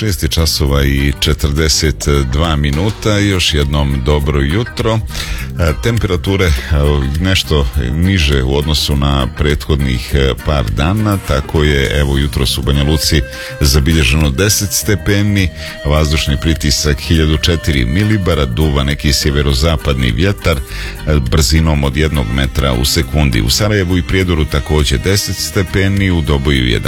6 časova i 42 minuta. Još jednom dobro jutro. Temperature nešto niže u odnosu na prethodnih par dana, tako je evo jutros u Banja Luci zabilježeno 10 stepeni, vazdušni pritisak 1004 milibara, duva neki sjeverozapadni vjetar brzinom od 1 metra u sekundi. U Sarajevu i Prijedoru također 10 stepeni, u Doboju 11